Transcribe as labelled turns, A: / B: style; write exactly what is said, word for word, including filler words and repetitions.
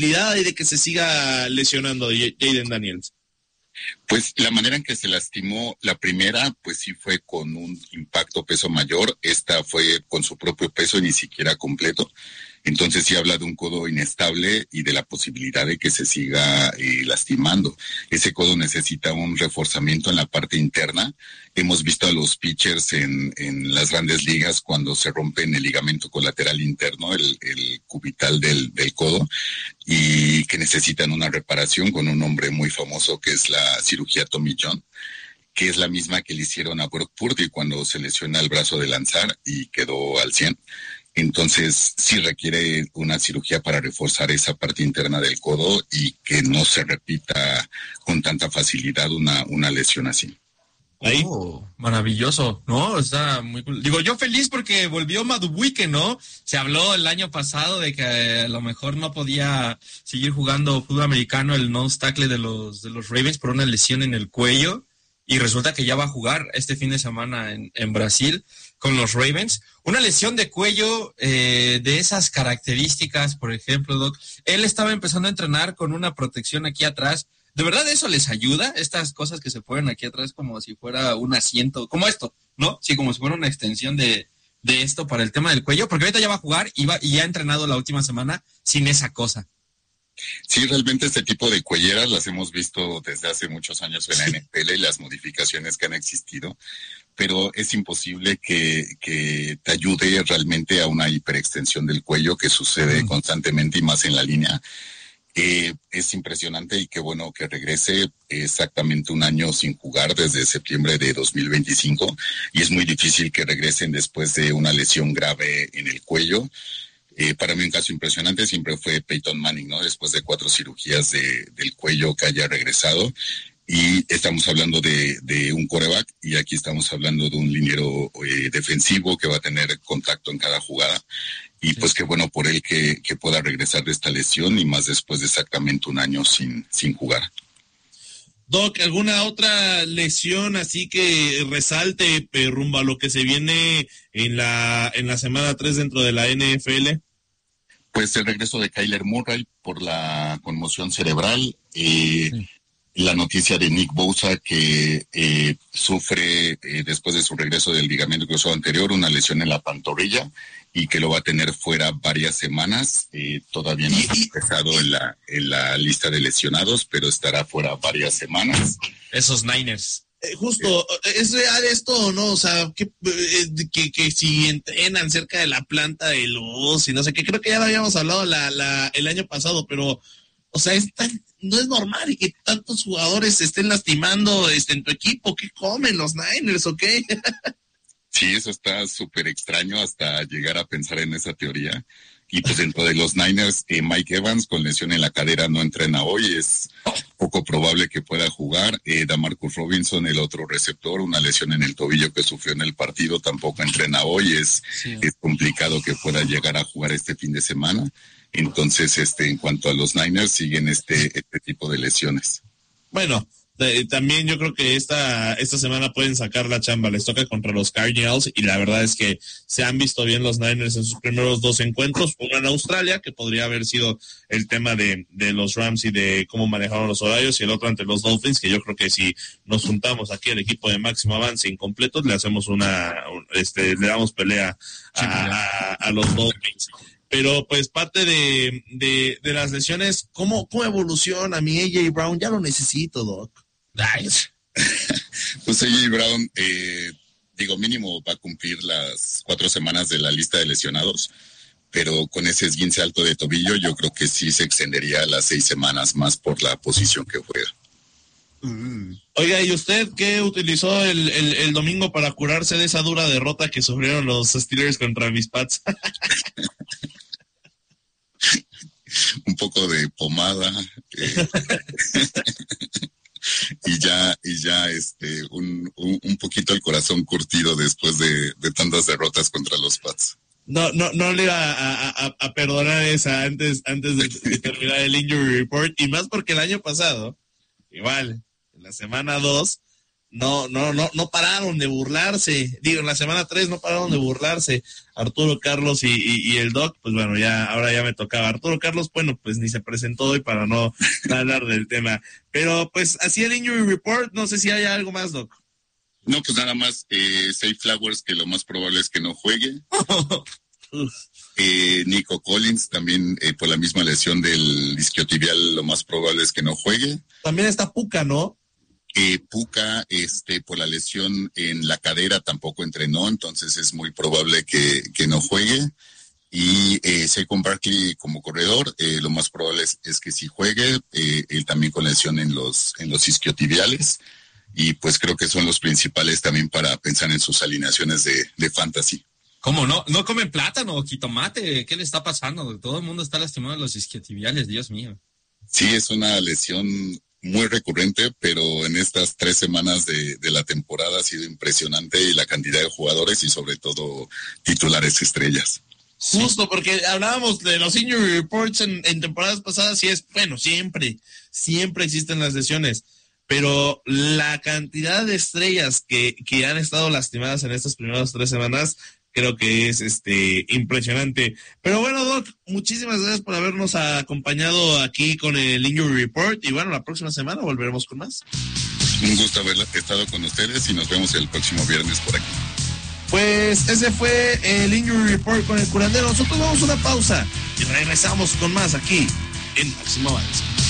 A: hay de que se siga lesionando Jayden Daniels?
B: Pues la manera en que se lastimó, la primera, pues sí fue con un impacto peso mayor, esta fue con su propio peso y ni siquiera completo. Entonces sí habla de un codo inestable y de la posibilidad de que se siga eh, lastimando. Ese codo necesita un reforzamiento en la parte interna. Hemos visto a los pitchers en, en las grandes ligas cuando se rompen el ligamento colateral interno, el, el cubital del, del codo, y que necesitan una reparación con un nombre muy famoso que es la cirugía Tommy John, que es la misma que le hicieron a Brock Purdy cuando se lesiona el brazo de lanzar y quedó al cien. Entonces sí requiere una cirugía para reforzar esa parte interna del codo y que no se repita con tanta facilidad una, una lesión así.
C: Ahí. Oh, maravilloso, ¿no? Está muy cool. Digo, yo feliz porque volvió Madubuike, ¿no? Se habló el año pasado de que a lo mejor no podía seguir jugando fútbol americano el nose tackle de los, de los Ravens por una lesión en el cuello, y resulta que ya va a jugar este fin de semana en, en Brasil con los Ravens. Una lesión de cuello eh, de esas características, por ejemplo, Doc, él estaba empezando a entrenar con una protección aquí atrás. ¿De verdad eso les ayuda? Estas cosas que se ponen aquí atrás como si fuera un asiento, como esto, ¿no? Sí, como si fuera una extensión de, de esto para el tema del cuello, porque ahorita ya va a jugar y, va, y ya ha entrenado la última semana sin esa cosa.
B: Sí, realmente este tipo de cuelleras las hemos visto desde hace muchos años en la N F L y las modificaciones que han existido, pero es imposible que, que te ayude realmente a una hiperextensión del cuello que sucede mm. constantemente y más en la línea. Eh, es impresionante y qué bueno que regrese exactamente un año sin jugar desde septiembre de dos mil veinticinco, y es muy difícil que regresen después de una lesión grave en el cuello. Eh, para mí un caso impresionante siempre fue Peyton Manning, ¿no? Después de cuatro cirugías de, del cuello que haya regresado, y estamos hablando de, de un quarterback y aquí estamos hablando de un liniero eh, defensivo que va a tener contacto en cada jugada. Y pues qué bueno por él que, que pueda regresar de esta lesión y más después de exactamente un año sin, sin jugar.
A: Doc, ¿alguna otra lesión así que resalte eh, rumbo a lo que se viene en la en la semana tres dentro de la N F L?
B: Pues el regreso de Kyler Murray por la conmoción cerebral, eh, sí. La noticia de Nick Bosa que eh, sufre eh, después de su regreso del ligamento cruzado anterior una lesión en la pantorrilla y que lo va a tener fuera varias semanas. Eh, todavía no está empezado en la, en la lista de lesionados, pero estará fuera varias semanas.
C: Esos Niners.
A: Eh, justo, eh, ¿es real esto o no? O sea, que, eh, que, que si entrenan cerca de la planta de luz y no sé qué, creo que ya lo habíamos hablado la, la, el año pasado, pero, o sea, es tan, no es normal que tantos jugadores se estén lastimando este, en tu equipo. ¿Qué comen los Niners o qué?
B: Sí, eso está súper extraño hasta llegar a pensar en esa teoría. Y pues dentro de los Niners, eh, Mike Evans con lesión en la cadera no entrena hoy, es poco probable que pueda jugar. Eh, Damarcus Robinson, el otro receptor, una lesión en el tobillo que sufrió en el partido, tampoco entrena hoy, es, sí. es complicado que pueda llegar a jugar este fin de semana. Entonces, este, en cuanto a los Niners, siguen este, este tipo de lesiones.
A: Bueno, eh, también yo creo que esta esta semana pueden sacar la chamba, les toca contra los Cardinals y la verdad es que se han visto bien los Niners en sus primeros dos encuentros, uno en Australia, que podría haber sido el tema de, de los Rams y de cómo manejaron los horarios, y el otro ante los Dolphins, que yo creo que si nos juntamos aquí el equipo de máximo avance incompletos, le hacemos una, este, le damos pelea a, a, a los Dolphins. Pero pues parte de, de, de las lesiones, ¿cómo, cómo evoluciona mi A J Brown? Ya lo necesito, Doc.
C: Nice.
B: Pues A J Brown, eh, digo, mínimo va a cumplir las cuatro semanas de la lista de lesionados, pero con ese esguince alto de tobillo yo creo que sí se extendería a las seis semanas más por la posición que juega.
A: Mm. Oiga, ¿y usted qué utilizó el, el, el domingo para curarse de esa dura derrota que sufrieron los Steelers contra mis Pats?
B: Un poco de pomada eh, y ya y ya este un, un un poquito el corazón curtido después de, de tantas derrotas contra los Pats.
A: No no no le iba a, a, a perdonar esa antes antes de, de terminar el injury report, y más porque el año pasado igual en la semana dos no, no, no, no pararon de burlarse. Digo, en la semana tres no pararon de burlarse. Arturo Carlos y, y, y el Doc, pues bueno, ya, ahora ya me tocaba. Arturo Carlos, bueno, pues ni se presentó hoy para no hablar del tema. Pero pues así el Injury Report, no sé si hay algo más, Doc.
B: No, pues nada más, eh, Zay Flowers, que lo más probable es que no juegue. eh, Nico Collins, también eh, por la misma lesión del isquiotibial, lo más probable es que no juegue.
A: También está Puka, ¿no?
B: Eh, Puka, este, por la lesión en la cadera tampoco entrenó, entonces es muy probable que, que no juegue. Y eh, Saquon Barkley como corredor, eh, lo más probable es, es que sí juegue, eh, él también con lesión en los, en los isquiotibiales. Y pues creo que son los principales también para pensar en sus alineaciones de, de fantasy.
C: ¿Cómo no? ¿No comen plátano o jitomate? ¿Qué le está pasando? Todo el mundo está lastimado de los isquiotibiales, Dios mío.
B: Sí, es una lesión muy recurrente, pero en estas tres semanas de, de la temporada ha sido impresionante y la cantidad de jugadores y sobre todo titulares estrellas.
A: Justo, porque hablábamos de los injury reports en, en temporadas pasadas y es, bueno, siempre, siempre existen las lesiones, pero la cantidad de estrellas que, que han estado lastimadas en estas primeras tres semanas creo que es este impresionante. Pero bueno, Doc, muchísimas gracias por habernos acompañado aquí con el Injury Report y bueno, la próxima semana volveremos con más.
B: Un gusto haber estado con ustedes y nos vemos el próximo viernes por aquí.
A: Pues ese fue el Injury Report con el curandero. Nosotros vamos a una pausa y regresamos con más aquí en Máximo Avance.